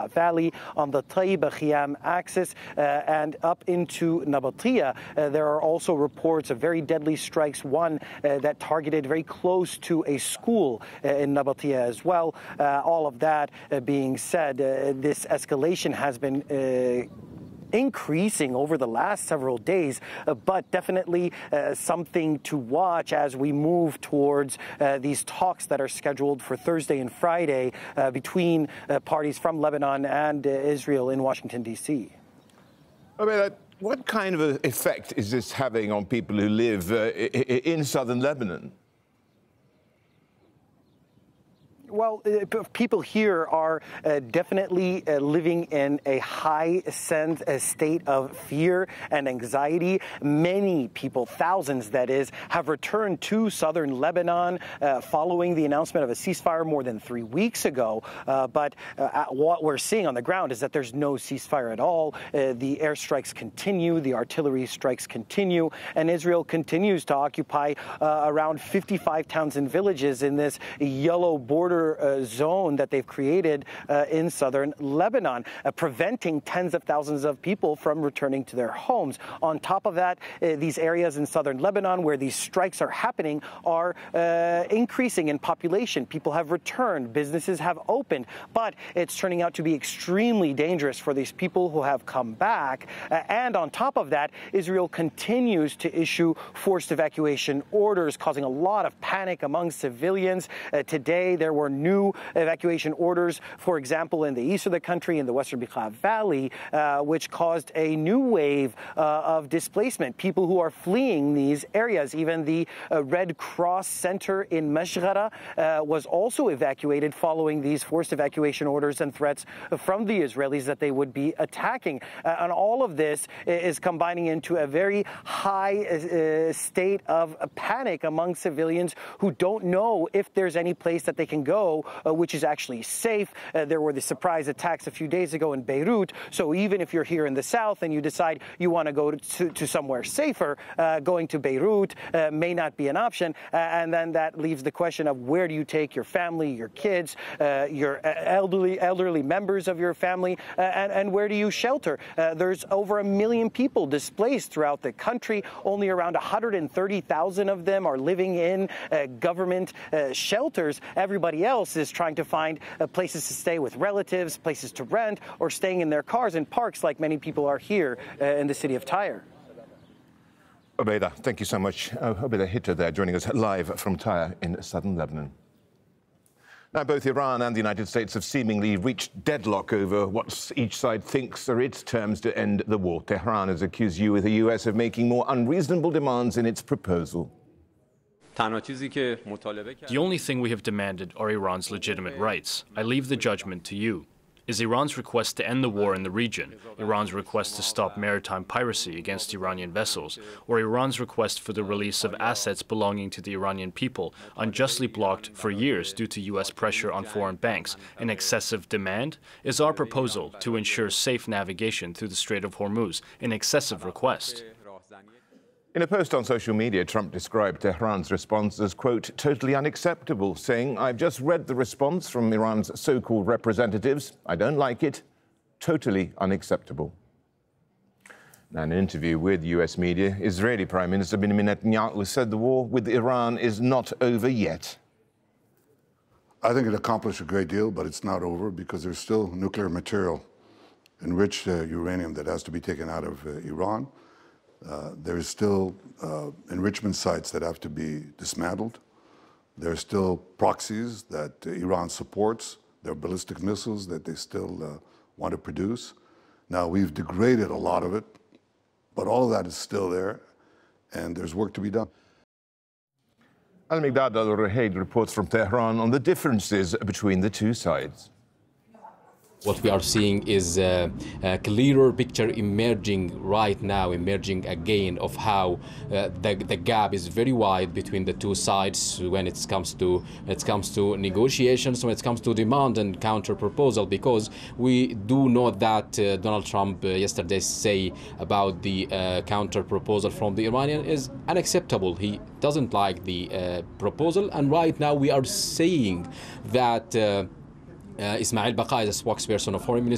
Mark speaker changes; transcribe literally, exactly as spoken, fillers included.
Speaker 1: Valley on the Taiba-Khiam axis uh, and up into Nabatia. Uh, there are also reports of very deadly strikes, one uh, that targeted very close to a school uh, in Nabatia as well. Uh, all of that uh, being said, uh, this escalation has been uh, increasing over the last several days, uh, but definitely uh, something to watch as we move towards uh, these talks that are scheduled for Thursday and Friday uh, between uh, parties from Lebanon and uh, Israel in Washington, D C.
Speaker 2: I mean, uh, what kind of an effect is this having on people who live uh, in southern Lebanon?
Speaker 1: Well, uh, people here are uh, definitely uh, living in a high sense, a state of fear and anxiety. Many people, thousands that is, have returned to southern Lebanon uh, following the announcement of a ceasefire more than three weeks ago. Uh, but uh, what we're seeing on the ground is that there's no ceasefire at all. Uh, the airstrikes continue, the artillery strikes continue, and Israel continues to occupy uh, around fifty-five towns and villages in this yellow border Uh, zone that they've created uh, in southern Lebanon, uh, preventing tens of thousands of people from returning to their homes. On top of that, uh, these areas in southern Lebanon where these strikes are happening are uh, increasing in population. People have returned, businesses have opened, but it's turning out to be extremely dangerous for these people who have come back. Uh, and on top of that, Israel continues to issue forced evacuation orders, causing a lot of panic among civilians. Uh, today, there were new evacuation orders, for example, in the east of the country, in the western Bekaa Valley, uh, which caused a new wave uh, of displacement. People who are fleeing these areas. Even the uh, Red Cross Center in Mashghara uh, was also evacuated following these forced evacuation orders and threats from the Israelis that they would be attacking. Uh, and all of this is combining into a very high uh, state of panic among civilians who don't know if there's any place that they can go Uh, which is actually safe. Uh, there were the surprise attacks a few days ago in Beirut. So even if you're here in the south and you decide you want to go to, to somewhere safer, uh, going to Beirut uh, may not be an option. Uh, and then that leaves the question of where do you take your family, your kids, uh, your elderly elderly members of your family, uh, and, and where do you shelter? Uh, there's over a million people displaced throughout the country. Only around one hundred thirty thousand of them are living in uh, government uh, shelters. Everybody else else is trying to find uh, places to stay with relatives, places to rent, or staying in their cars in parks like many people are here uh, in the city of Tyre.
Speaker 2: Obeida, thank you so much. Uh, Obeida Hitra there joining us live from Tyre in southern Lebanon. Now, both Iran and the United States have seemingly reached deadlock over what each side thinks are its terms to end the war. Tehran has accused you with the U S of making more unreasonable demands in its proposal.
Speaker 3: The only thing we have demanded are Iran's legitimate rights. I leave the judgment to you. Is Iran's request to end the war in the region, Iran's request to stop maritime piracy against Iranian vessels, or Iran's request for the release of assets belonging to the Iranian people, unjustly blocked for years due to U S pressure on foreign banks, an excessive demand? Is our proposal to ensure safe navigation through the Strait of Hormuz an excessive request?
Speaker 2: In a post on social media, Trump described Tehran's response as, quote, totally unacceptable, saying, I've just read the response from Iran's so-called representatives. I don't like it. Totally unacceptable. Now, in an interview with U S media, Israeli Prime Minister Benjamin Netanyahu said the war with Iran is not over yet.
Speaker 4: I think it accomplished a great deal, but it's not over because there's still nuclear material, enriched uh, uranium that has to be taken out of uh, Iran. Uh, there's still uh, enrichment sites that have to be dismantled. There are still proxies that uh, Iran supports. There are ballistic missiles that they still uh, want to produce. Now, we've degraded a lot of it, but all of that is still there, and there's work to be done.
Speaker 2: Al-Miqdad Al-Ruhayd reports from Tehran on the differences between the two sides.
Speaker 5: What we are seeing is a, a clearer picture emerging right now, emerging again of how uh, the, the gap is very wide between the two sides when it comes to it comes to negotiations, when it comes to demand and counter proposal. Because we do know that uh, Donald Trump uh, yesterday say about the uh, counter proposal from the Iranian is unacceptable. He doesn't like the uh, proposal, and right now we are saying that. Uh, Uh, Ismail Baqa is a spokesperson of Foreign Ministry.